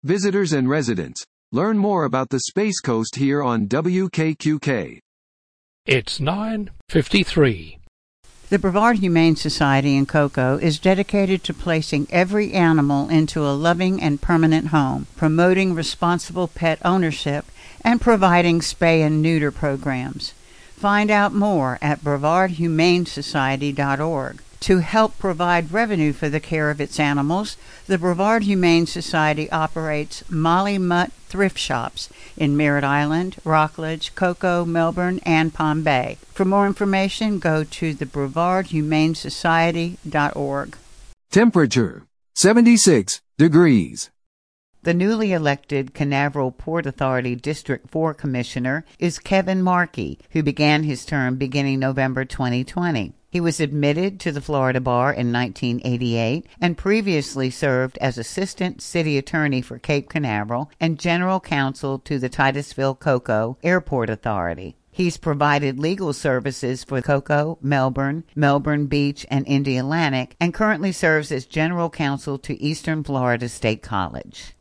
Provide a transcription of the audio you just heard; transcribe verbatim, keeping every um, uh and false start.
visitors and residents. Learn more about the Space Coast here on W K Q K. It's nine fifty-three. The Brevard Humane Society in Cocoa is dedicated to placing every animal into a loving and permanent home, promoting responsible pet ownership, and providing spay and neuter programs. Find out more at brevard humane society dot org. To help provide revenue for the care of its animals, the Brevard Humane Society operates Molly Mutt thrift shops in Merritt Island, Rockledge, Cocoa, Melbourne, and Palm Bay. For more information, go to the brevard humane society dot org. Temperature, seventy-six degrees. The newly elected Canaveral Port Authority District four Commissioner is Kevin Markey, who began his term beginning November twenty twenty. He was admitted to the Florida Bar in nineteen eighty-eight and previously served as Assistant City Attorney for Cape Canaveral and General Counsel to the Titusville Cocoa Airport Authority. He's provided legal services for Cocoa, Melbourne, Melbourne Beach, and Indialantic, and currently serves as General Counsel to Eastern Florida State College.